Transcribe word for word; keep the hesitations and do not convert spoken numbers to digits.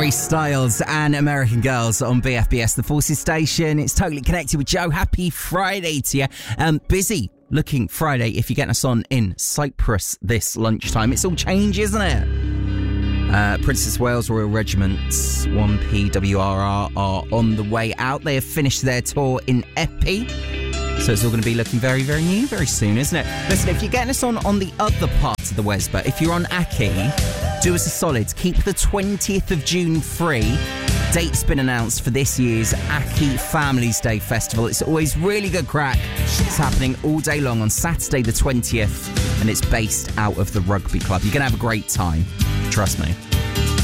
Harry Styles and American Girls on B F B S, the Forces station. It's Totally Connected with Joe. Happy Friday to you. Um, busy looking Friday if you're getting us on in Cyprus this lunchtime. It's all change, isn't it? Uh, Princess Wales Royal Regiment one P W R R are on the way out. They have finished their tour in Epi. So it's all going to be looking very, very new very soon, isn't it? Listen, if you're getting us on on the other part of the Wesba, if you're on Aki, do us a solid. Keep the twentieth of June free. Date's been announced for this year's Aki Families Day Festival. It's always really good crack. It's happening all day long on Saturday the twentieth, and it's based out of the Rugby Club. You're going to have a great time. Trust me.